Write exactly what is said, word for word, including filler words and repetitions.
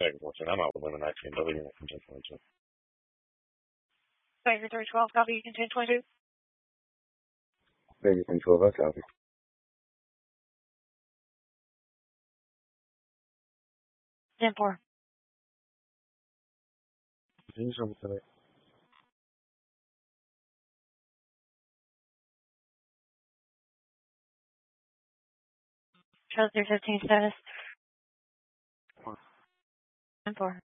second fourteen. I'm out with women nineteen W and ten twenty-two. Baker three twelve, copy, you can ten twenty-two. Baker three twelve, I copy. ten four. Can you show me today? Charles three fifteen status. ten four.